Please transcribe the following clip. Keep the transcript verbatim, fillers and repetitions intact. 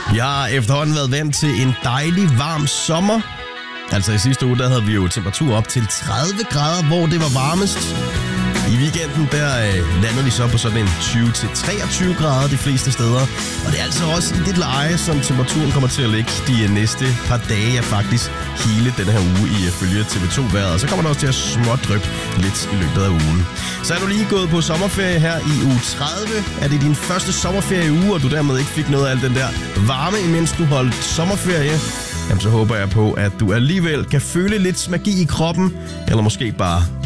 Vi har efterhånden været vant til en dejlig varm sommer. Altså i sidste uge, der havde vi jo temperatur op til tredive grader, hvor det var varmest. I weekenden, der øh, landede vi så på sådan en tyve til treogtyve grader de fleste steder. Og det er altså også i det leje, som temperaturen kommer til at ligge de næste par dage, ja faktisk hele den her uge ifølge T V to-vejret. Og så kommer der også til at smådryppe lidt i løbet af ugen. Så er du lige gået på sommerferie her i uge tredive. Er det din første sommerferieuge, og du dermed ikke fik noget af al den der varme, imens du holdt sommerferie? Jamen så håber jeg på, at du alligevel kan føle lidt magi i kroppen, eller måske bare